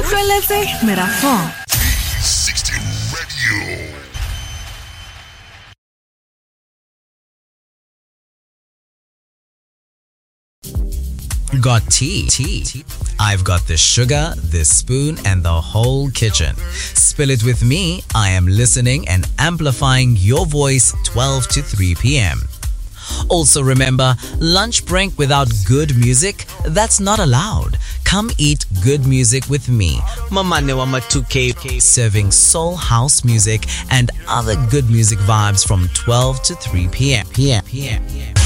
Relevez Merafon. 360 Radio. Got tea? I've got the sugar, the spoon, and the whole kitchen. Spill it with me. I am listening and amplifying your voice 12 to 3 p.m. Also remember, lunch break without good music, that's not allowed. Come eat good music with me, Mama Newama 2K, serving soul house music and other good music vibes from 12 to 3 p.m.